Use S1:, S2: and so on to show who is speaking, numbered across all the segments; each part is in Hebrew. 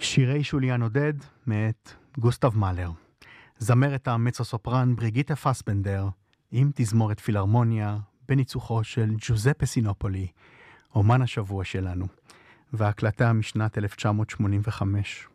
S1: שירי שוליאן עודד מאת גוסטב מאלר. זמרת המצו-סופרן בריגיטה פסבנדר עם תזמורת פילהרמוניה בניצוחו של ג'וזפה סינופולי, אומן השבוע שלנו, וההקלטה משנת 1985.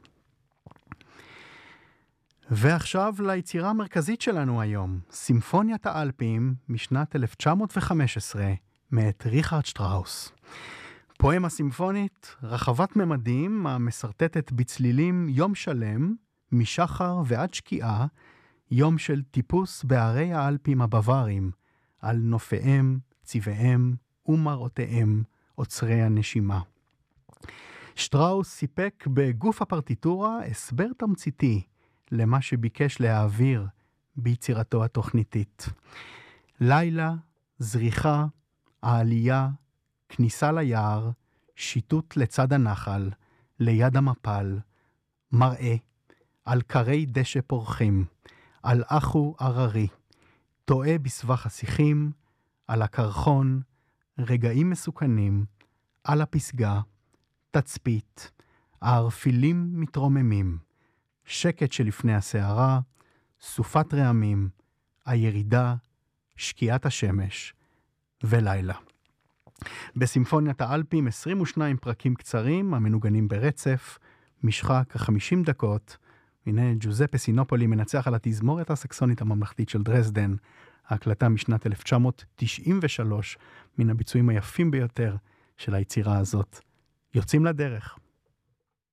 S1: ועכשיו ליצירה המרכזית שלנו היום, סימפוניית האלפים משנת 1915 מאת ריכרד שטראוס. פואמה סימפונית רחבת ממדים המסרטטת בצלילים יום שלם, משחר ועד שקיעה, יום של טיפוס בערי האלפים הבווארים, על נופיהם, צבעיהם ומראותיהם, עוצרי הנשימה. שטראוס סיפק בגוף הפרטיטורה הסבר תמציתי למה שביקש להעביר ביצירתו התוכניתית. לילה, זריחה, העלייה, כניסה ליער, שיטוט לצד הנחל, ליד המפל, מראה, על קרי דשא פורחים, על אחו עררי, טועה בסבך השיחים, על הקרחון, רגעים מסוכנים, על הפסגה, תצפית, הערפילים מתרוממים, שקט שלפני הסערה, סופת רעמים, הירידה, שקיעת השמש ולילה. בסימפוניית האלפים 22 פרקים קצרים המנוגנים ברצף, משכה כ-50 דקות. הנה ג'וזפה סינופולי מנצח על התזמורת הסקסונית הממלכתית של דרזדן, ההקלטה משנת 1993, מן הביצועים היפים ביותר של היצירה הזאת. יוצאים לדרך.